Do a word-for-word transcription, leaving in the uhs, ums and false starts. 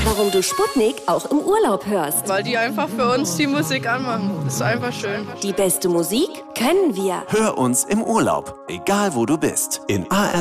warum du Sputnik auch im Urlaub hörst. Weil die einfach für uns die Musik anmachen. Das ist einfach schön. Die beste Musik können wir. Hör uns im Urlaub, egal wo du bist. In A R